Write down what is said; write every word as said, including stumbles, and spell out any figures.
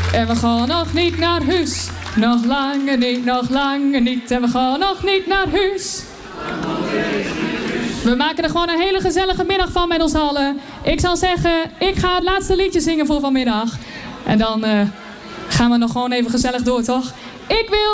En we gaan nog niet naar huis. Nog langer niet, nog langer niet. En we gaan nog niet naar huis. We maken er gewoon een hele gezellige middag van met ons allen. Ik zal zeggen, ik ga het laatste liedje zingen voor vanmiddag. En dan uh, gaan we nog gewoon even gezellig door, toch? Ik wil...